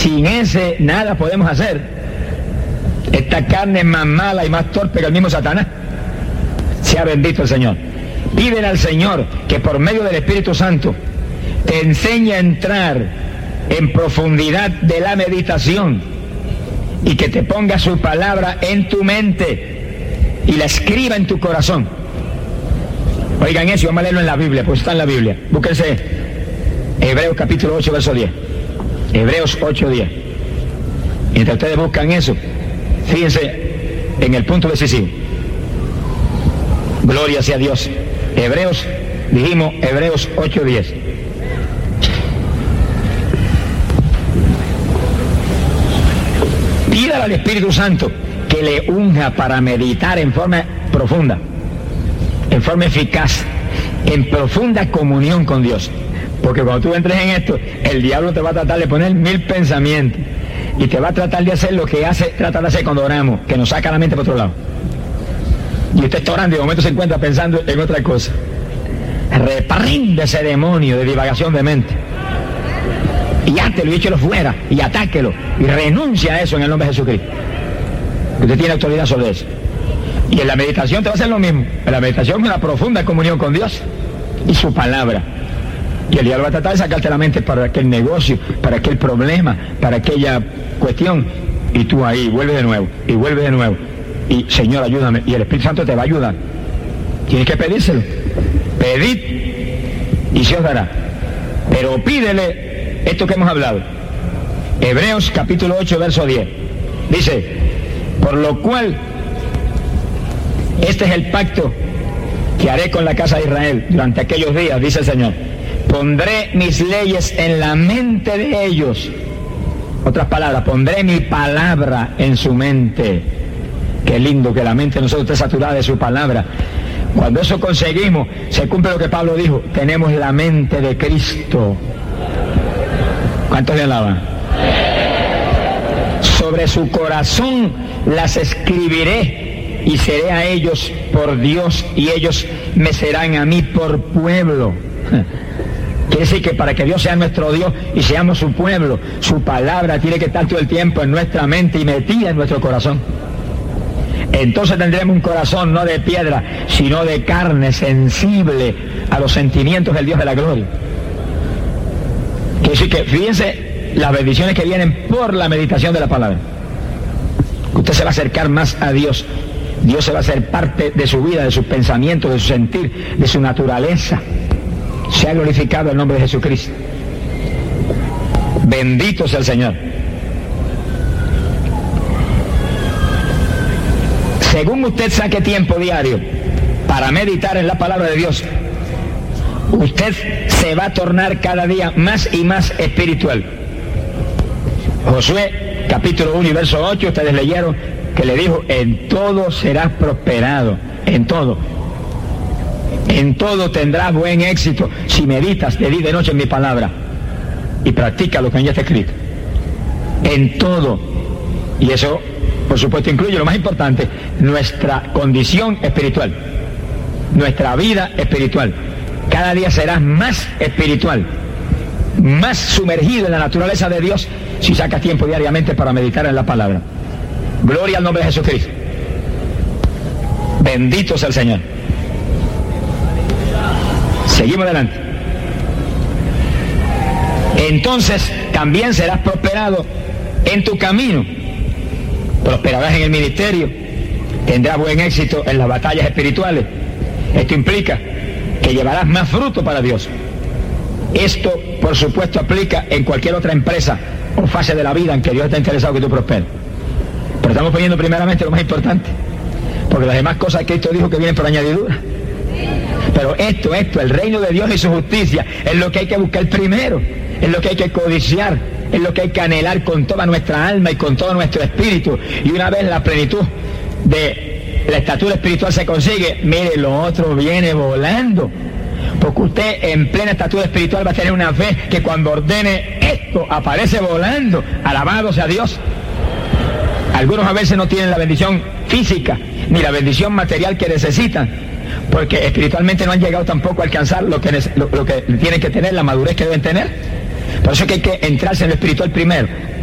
Sin ese nada podemos hacer. Esta carne es más mala y más torpe que el mismo Satanás. Sea bendito el Señor. Pídele al Señor que por medio del Espíritu Santo te enseñe a entrar en profundidad de la meditación y que te ponga su palabra en tu mente y la escriba en tu corazón. Oigan eso, vamos a leerlo en la Biblia, pues está en la Biblia. Búsquense Hebreos capítulo 8, verso 10. Hebreos 8, 10. Mientras ustedes buscan eso, fíjense en el punto decisivo. Gloria sea a Dios. Hebreos 8, 10. Pídale al Espíritu Santo que le unja para meditar en forma profunda, en forma eficaz, en profunda comunión con Dios. Porque cuando tú entres en esto, el diablo te va a tratar de poner 1000 pensamientos y te va a tratar de hacer lo que trata de hacer cuando oramos, que nos saca la mente por otro lado. Y usted está orando y de momento se encuentra pensando en otra cosa. Reprende ese demonio de divagación de mente. Y hátelo y échelo fuera, y atáquelo, y renuncia a eso en el nombre de Jesucristo. Usted tiene autoridad sobre eso. Y en la meditación te va a hacer lo mismo. En la meditación es una profunda comunión con Dios y su palabra. Y el diablo va a tratar de sacarte la mente para aquel negocio, para aquel problema, para aquella cuestión. Y tú ahí, vuelve de nuevo, y vuelve de nuevo. Y Señor, ayúdame. Y el Espíritu Santo te va a ayudar. Tienes que pedírselo. Pedid y se os dará. Pero pídele esto que hemos hablado. Hebreos capítulo 8, verso 10. Dice, por lo cual, este es el pacto que haré con la casa de Israel durante aquellos días, dice el Señor. Pondré mis leyes en la mente de ellos. Otras palabras, pondré mi palabra en su mente. Qué lindo que la mente de nosotros esté saturada de su palabra. Cuando eso conseguimos, se cumple lo que Pablo dijo, tenemos la mente de Cristo. ¿Cuántos le alaban? Sobre su corazón las escribiré y seré a ellos por Dios y ellos me serán a mí por pueblo. Quiere decir que para que Dios sea nuestro Dios y seamos su pueblo, su palabra tiene que estar todo el tiempo en nuestra mente y metida en nuestro corazón. Entonces tendremos un corazón no de piedra, sino de carne, sensible a los sentimientos del Dios de la gloria. Quiere decir que, fíjense, las bendiciones que vienen por la meditación de la palabra. Usted se va a acercar más a Dios. Dios se va a hacer parte de su vida, de sus pensamientos, de su sentir, de su naturaleza. Sea glorificado el nombre de Jesucristo. Bendito sea el Señor. Según usted saque tiempo diario para meditar en la palabra de Dios, usted se va a tornar cada día más y más espiritual. Josué capítulo 1 y verso 8, ustedes leyeron que le dijo, en todo serás prosperado, en todo. En todo tendrás buen éxito si meditas de día y de noche en mi palabra y practica lo que ya está escrito. En todo. Y eso, por supuesto, incluye lo más importante, nuestra condición espiritual, nuestra vida espiritual. Cada día serás más espiritual, más sumergido en la naturaleza de Dios si sacas tiempo diariamente para meditar en la palabra. Gloria al nombre de Jesucristo. Bendito sea el Señor. Seguimos adelante. Entonces también serás prosperado en tu camino. Prosperarás en el ministerio. Tendrás buen éxito en las batallas espirituales. Esto implica que llevarás más fruto para Dios. Esto, por supuesto, aplica en cualquier otra empresa o fase de la vida en que Dios está interesado que tú prosperes. Pero estamos poniendo primeramente lo más importante, porque las demás cosas Cristo dijo que vienen por añadidura. Pero esto, el reino de Dios y su justicia, es lo que hay que buscar primero, es lo que hay que codiciar, es lo que hay que anhelar con toda nuestra alma y con todo nuestro espíritu. Y una vez la plenitud de la estatura espiritual se consigue, mire, lo otro viene volando. Porque usted en plena estatura espiritual va a tener una fe que cuando ordene esto aparece volando. Alabado sea Dios. Algunos a veces no tienen la bendición física ni la bendición material que necesitan, porque espiritualmente no han llegado tampoco a alcanzar lo que tienen que tener, la madurez que deben tener. Por eso es que hay que entrarse en lo espiritual primero.